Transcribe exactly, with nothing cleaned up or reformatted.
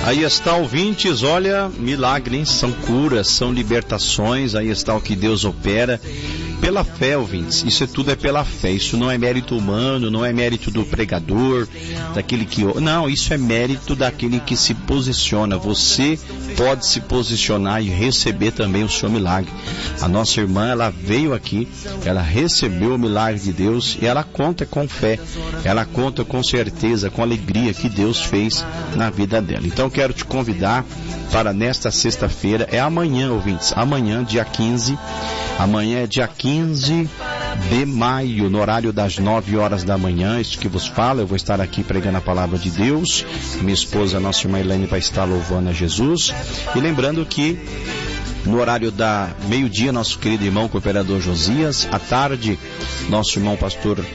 Aí está, ouvintes, olha, milagres, são curas, são libertações, aí está o que Deus opera pela fé, ouvintes. Isso é tudo é pela fé, isso não é mérito humano, não é mérito do pregador, daquele que... Não, isso é mérito daquele que se posiciona. Você pode se posicionar e receber também o seu milagre. A nossa irmã, ela veio aqui, ela recebeu o milagre de Deus e ela conta com fé, ela conta com certeza, com alegria que Deus fez na vida dela. Então quero te convidar para nesta sexta-feira, é amanhã, ouvintes, amanhã, dia quinze, amanhã é dia quinze de maio, no horário das nove horas da manhã, isso que vos fala, eu vou estar aqui pregando a palavra de Deus, minha esposa, a nossa irmã Elaine, vai estar louvando a Jesus, e lembrando que no horário da meio-dia, nosso querido irmão cooperador Josias, à tarde, nosso irmão pastor